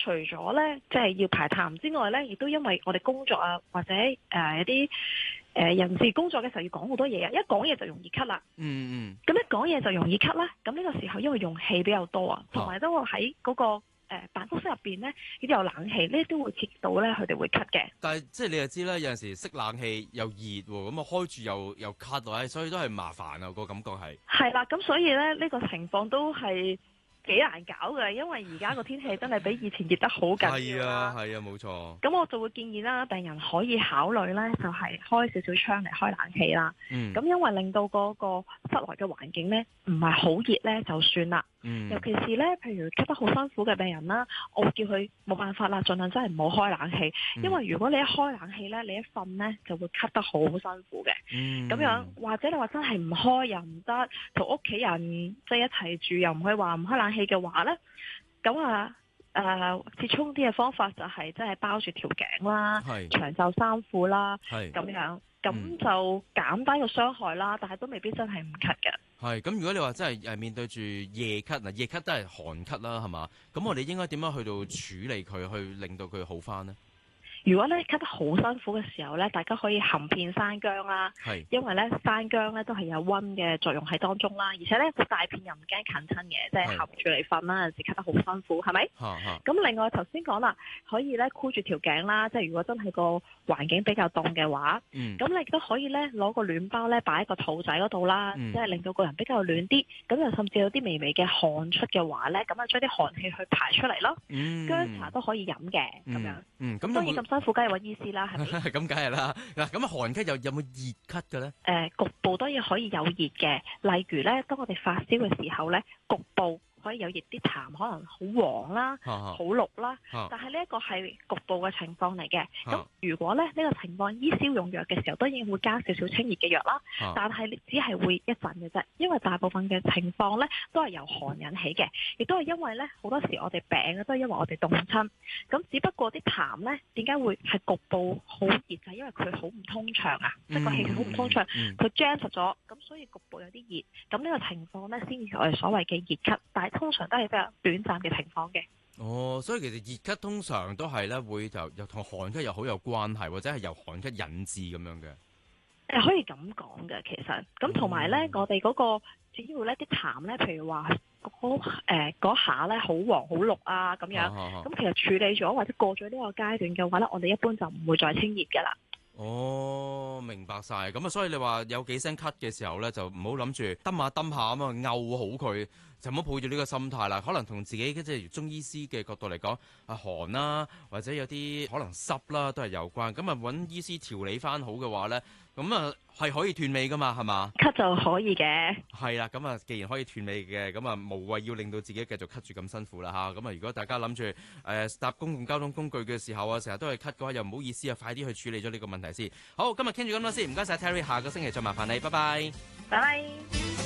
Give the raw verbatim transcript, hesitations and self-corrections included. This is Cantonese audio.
除咗咧即係要排痰之外咧，亦都因為我哋工作啊，或者誒、呃、一啲誒、呃、人事工作嘅時候要講好多嘢啊，一講嘢就容易咳啦。 嗯嗯。 咁一講嘢就容易咳啦。咁呢個時候因為用氣比較多啊，同埋都會喺嗰個誒、呃、辦公室入邊咧，呢啲有冷氣，呢啲都會刺激到咧佢哋會咳嘅。 但係即係你就知啦，有陣時熄冷氣又熱喎，咁啊開住又又咳喎，所以都係麻煩啊，個感覺係。 係啦，咁所以咧呢、呢個情況都係幾難搞嘅，因為而家個天氣真係比以前熱得好緊要啦。 係啊，係啊，冇錯。 咁我就會建議啦，病人可以考慮咧，就係開少少窗嚟開冷氣啦。 嗯。 咁因為令到嗰個室內嘅環境咧唔係好熱咧就算啦。 嗯。 尤其是咧，譬如咳得好辛苦嘅病人啦，我會叫佢冇辦法啦，盡量真係唔好開冷氣， 嗯、 因為如果你一開冷氣咧，你一瞓咧就會咳得好辛苦嘅。 嗯。 咁樣或者你話真係唔開又唔得，同屋企人即係一齊住又唔可以話唔開冷氣嘅話咧，咁啊誒折衷啲嘅方法就係即係包住條頸啦，長袖衫褲啦，咁樣咁、嗯、就減低個傷害啦，但係都未必真係唔咳嘅。 係咁，如果你話真係誒面對住夜咳嗱，夜咳都係寒咳啦，係嘛？咁我哋應該點樣去到處理佢，去令到佢好返呢？ 如果咧咳得好辛苦嘅時候咧，大家可以含片山薑啦，因為咧山薑咧都係有溫嘅作用喺當中啦，而且咧個大片又唔驚近親嘅，即係含住嚟瞓啦，有時咳得好辛苦，係咪？咁另外頭先講啦，可以咧箍住條頸啦，即係如果真係個環境比較凍嘅話，咁、嗯、你亦都可以咧攞個暖包咧擺喺個肚仔嗰度啦，嗯、即係令到個人比較暖啲，咁又甚至有啲微微嘅汗出嘅話咧，咁啊將啲汗氣去排出嚟咯。薑、嗯、茶都可以飲嘅，咁、嗯、樣。 嗯， 咁當然咁辛苦，梗係揾醫師啦，係咪？ 咁梗係啦。嗱，咁啊寒咳有有冇熱咳嘅咧？誒、 呃，局部當然可以有熱嘅，例如咧，當我哋發燒嘅時候咧，局部可以有熱，啲痰可能好黃啦，好綠啦，但係呢一個係局部嘅情況嚟嘅。咁如果咧呢、呢個情況醫師用藥嘅時候，當然會加少少清熱嘅藥啦，但係只係會一陣嘅啫，因為大部分嘅情況咧都係由寒引起嘅，亦都係因為咧好多時我哋病咧都係因為我哋凍親，咁只不過啲痰咧點解會係局部好熱，就係因為佢好唔通暢啊，即係個氣好唔通暢，佢 jam 實咗，咁所以局部有啲熱，咁呢個情況咧先至係我哋所謂嘅熱咳，但係通常都係比較短暫嘅情況嘅。 哦，所以其實熱咳通常都係咧會就又同寒咳又好有關係，或者係由寒咳引致咁樣嘅。 誒，可以咁講嘅，其實咁同埋咧，我哋嗰個主要咧啲痰咧，譬如話嗰誒嗰下咧好黃好綠啊咁樣，咁、啊啊、其實處理咗或者過咗呢個階段嘅話咧，我哋一般就唔會再清熱㗎啦。 哦，明白晒。咁啊，所以你話有幾聲咳嘅時候咧，就唔好諗住蹲下蹲下咁啊，漚好佢，就唔好抱住呢個心態啦。可能同自己即係中醫師嘅角度嚟講，啊寒啦，或者有啲可能濕啦，都係有關。咁啊，揾醫師調理翻好嘅話咧，咁啊係可以斷尾噶嘛，係嘛？ 咳就可以嘅。係啦，咁啊，既然可以斷尾嘅，咁啊無謂要令到自己繼續咳住咁辛苦啦嚇。咁啊，如果大家諗住誒搭公共交通工具嘅時候啊，成日都係咳嘅話，又唔好意思啊，快啲去處理咗呢個問題先。好，今日傾住咁多先，唔該晒 Terry，下個星期再麻煩你，拜拜。 拜拜。